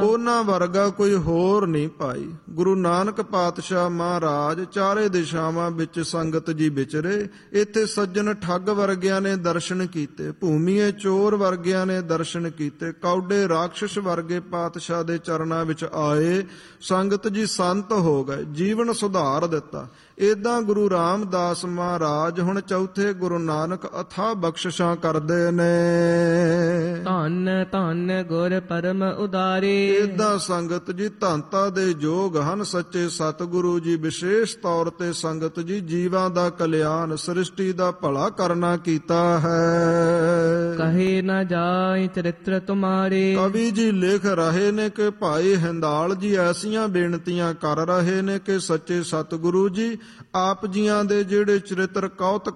ਉਹਨਾਂ ਵਰਗਾ ਕੋਈ ਹੋਰ ਨਹੀਂ ਪਾਈ। ਗੁਰੂ ਨਾਨਕ ਪਾਤਸ਼ਾਹ ਮਹਾਰਾਜ ਚਾਰੇ ਦਿਸ਼ਾਵਾਂ ਵਿੱਚ ਸੰਗਤ ਜੀ ਵਿਚਰੇ। ਇੱਥੇ ਸੱਜਣ ਠੱਗ ਵਰਗਿਆਂ ਨੇ ਦਰਸ਼ਨ ਕੀਤੇ, ਭੂਮੀਏ ਚੋਰ ਵਰਗਿਆਂ ਨੇ ਦਰਸ਼ਨ ਕੀਤੇ, ਕੌਡੇ ਰਾਖਸ਼ ਵਰਗੇ ਪਾਤਸ਼ਾਹ ਦੇ ਚਰਨਾਂ ਵਿੱਚ ਆਏ। ਸੰਗਤ ਜੀ ਸੰਤ ਹੋ ਗਏ, ਜੀਵਨ ਸੁਧਾਰ ਦਿੱਤਾ। ਏਦਾਂ ਗੁਰੂ ਰਾਮਦਾਸ ਮਹਾਰਾਜ ਹੁਣ ਚੌਥੇ ਗੁਰੂ ਨਾਨਕ ਅਥਾਹ ਬਖਸ਼ਿਸ਼ਾਂ ਕਰਦੇ ਨੇ। ਧੰਨ ਧੰਨ ਗੁਰ ਪਰਮ ਉਦਾਰੇ। ਏਦਾਂ ਸੰਗਤ ਜੀ ਧੰਤਾ ਦੇ ਯੋਗ ਹਨ ਸੱਚੇ ਸਤਿਗੁਰੂ ਜੀ। ਵਿਸ਼ੇਸ਼ ਤੌਰ ਤੇ ਸੰਗਤ ਜੀ ਜੀਵਾਂ ਦਾ ਕਲਿਆਣ, ਸ੍ਰਿਸ਼ਟੀ ਦਾ ਭਲਾ ਕਰਨਾ ਕੀਤਾ ਹੈ। ਕਹੇ ਨਾ ਜਾਏ ਚਰਿਤ੍ਰ ਤੁਮਾਰੇ। ਕਵੀ ਜੀ ਲਿਖ ਰਹੇ ਨੇ ਕਿ ਭਾਈ ਹਿੰਦਾਲ ਜੀ ਐਸੀਆਂ ਬੇਨਤੀਆਂ ਕਰ ਰਹੇ ਨੇ ਕਿ ਸੱਚੇ ਸਤਿਗੁਰੂ ਜੀ ਆਪ ਜੀਆਂ ਦੇ ਜਿਹੜੇ ਚਰਿੱਤਰ ਕੌਤਕ